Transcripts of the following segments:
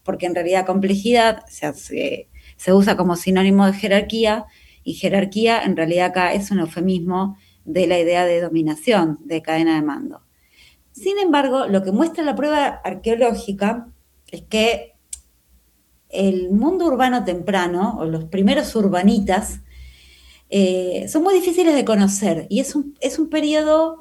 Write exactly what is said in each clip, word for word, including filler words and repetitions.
porque en realidad complejidad se, se, se usa como sinónimo de jerarquía, y jerarquía en realidad acá es un eufemismo de la idea de dominación, de cadena de mando. Sin embargo, lo que muestra la prueba arqueológica es que el mundo urbano temprano, o los primeros urbanitas, eh, son muy difíciles de conocer, y es un, es un periodo,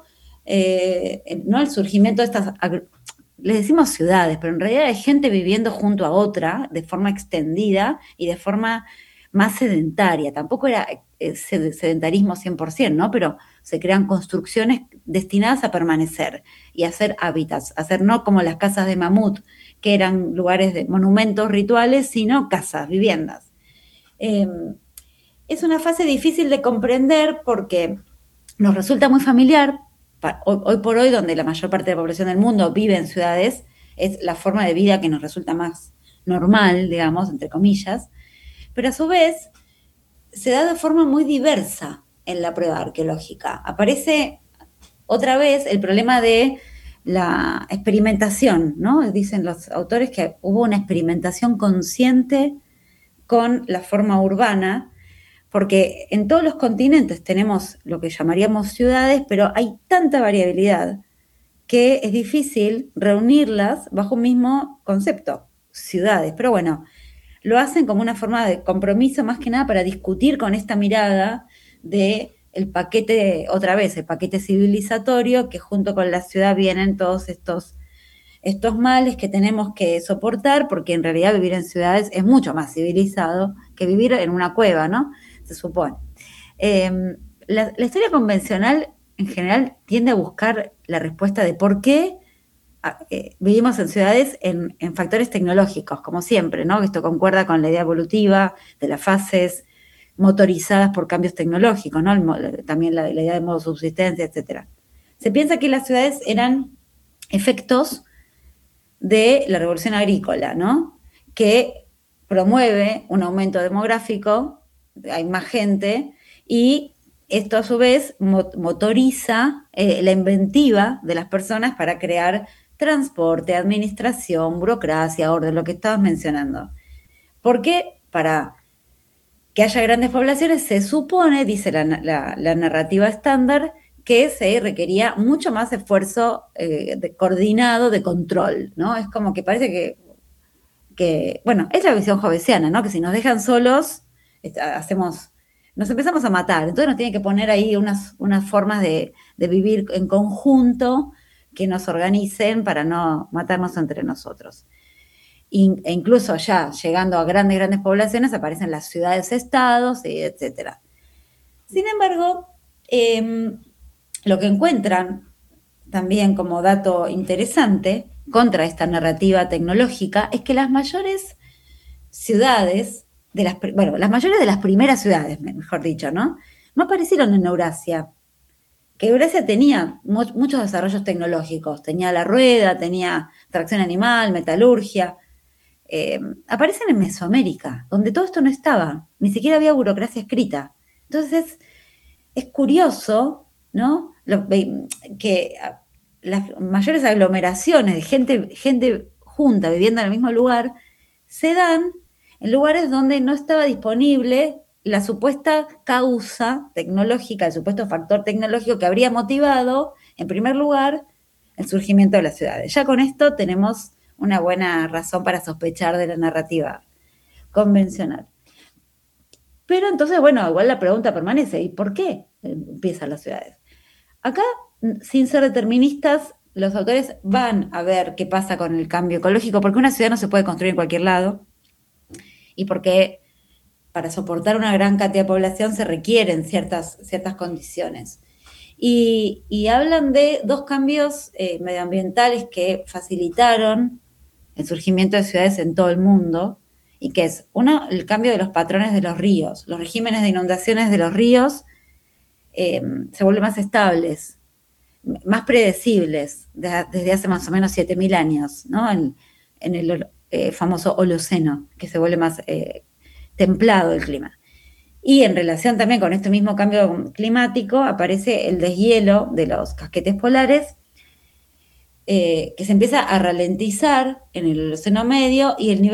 eh, no el surgimiento de estas, les decimos ciudades, pero en realidad hay gente viviendo junto a otra de forma extendida y de forma más sedentaria. Tampoco era eh, sedentarismo cien por ciento, ¿no? Pero se crean construcciones destinadas a permanecer y a ser hábitats, a ser no como las casas de mamut, que eran lugares de monumentos rituales, sino casas, viviendas. Eh, es una fase difícil de comprender porque nos resulta muy familiar. Hoy, hoy por hoy, donde la mayor parte de la población del mundo vive en ciudades, es la forma de vida que nos resulta más normal, digamos, entre comillas, pero a su vez se da de forma muy diversa en la prueba arqueológica. Aparece otra vez el problema de la experimentación, ¿no? Dicen los autores que hubo una experimentación consciente con la forma urbana, porque en todos los continentes tenemos lo que llamaríamos ciudades, pero hay tanta variabilidad que es difícil reunirlas bajo un mismo concepto, ciudades. Pero bueno, lo hacen como una forma de compromiso, más que nada para discutir con esta mirada de el paquete, otra vez, el paquete civilizatorio, que junto con la ciudad vienen todos estos, estos males que tenemos que soportar, porque en realidad vivir en ciudades es mucho más civilizado que vivir en una cueva, ¿no? Se supone. Eh, la, la historia convencional, en general, tiende a buscar la respuesta de por qué eh, vivimos en ciudades en, en factores tecnológicos, como siempre, ¿no? Esto concuerda con la idea evolutiva de las fases motorizadas por cambios tecnológicos, ¿no? El, también la, la idea de modo subsistencia, etcétera. Se piensa que las ciudades eran efectos de la revolución agrícola, ¿no? Que promueve un aumento demográfico, hay más gente, y esto a su vez motoriza eh, la inventiva de las personas para crear transporte, administración, burocracia, orden, lo que estabas mencionando. Porque para que haya grandes poblaciones se supone, dice la, la, la narrativa estándar, que se requería mucho más esfuerzo eh, de coordinado de control, ¿no? Es como que parece que, que, bueno, es la visión jovesiana, ¿no? Que si nos dejan solos, hacemos, nos empezamos a matar. Entonces nos tienen que poner ahí unas, unas formas de, de vivir en conjunto que nos organicen para no matarnos entre nosotros. E incluso ya llegando a grandes, grandes poblaciones, aparecen las ciudades-estados, etcétera. Sin embargo, eh, lo que encuentran también como dato interesante contra esta narrativa tecnológica es que las mayores ciudades, de las, bueno, las mayores de las primeras ciudades, mejor dicho, ¿no? No aparecieron en Eurasia. Que Eurasia tenía muchos desarrollos tecnológicos, tenía la rueda, tenía tracción animal, metalurgia. Eh, aparecen en Mesoamérica, donde todo esto no estaba, ni siquiera había burocracia escrita. Entonces, es curioso, ¿no? Lo, que las mayores aglomeraciones de gente, gente junta viviendo en el mismo lugar se dan en lugares donde no estaba disponible la supuesta causa tecnológica, el supuesto factor tecnológico que habría motivado, en primer lugar, el surgimiento de las ciudades. Ya con esto tenemos una buena razón para sospechar de la narrativa convencional. Pero entonces, bueno, igual la pregunta permanece, ¿y por qué empiezan las ciudades? Acá, sin ser deterministas, los autores van a ver qué pasa con el cambio ecológico, porque una ciudad no se puede construir en cualquier lado, y porque para soportar una gran cantidad de población se requieren ciertas, ciertas condiciones. Y, y hablan de dos cambios eh, medioambientales que facilitaron el surgimiento de ciudades en todo el mundo, y que es, uno, el cambio de los patrones de los ríos. Los regímenes de inundaciones de los ríos eh, se vuelven más estables, más predecibles, de, desde hace más o menos siete mil años, ¿no? En, en el eh, famoso Holoceno, que se vuelve más eh, templado el clima. Y en relación también con este mismo cambio climático, aparece el deshielo de los casquetes polares, eh, que se empieza a ralentizar en el Holoceno medio, y el nivel